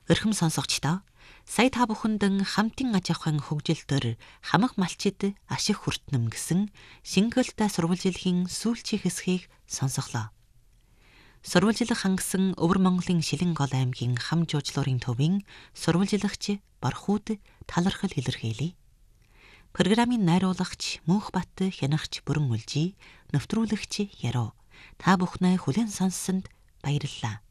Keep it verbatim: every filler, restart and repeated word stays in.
Өрхөм сонсогчдоо сая та бүхэнд хамтын аж ахуйн хөгжилтөөр хамаг малчид ашиг хүртнэм гэсэн шингэлтэй сурвалжилхийн сүүлчийн хэсгийг сонсголоо. Сурвалжлах хангасан Өвөр Монголын Шилэн гол аймгийн хам жуулчлалын төвийн сурвалжлагч Бархууд талархал илэрхийлье. Программын найруулагч Мөнхбат Хянагч Бүрэн Үлжий, нэвтрүүлэгч Яруу. Та бүхнээ хүлээн сонссонд баярлалаа.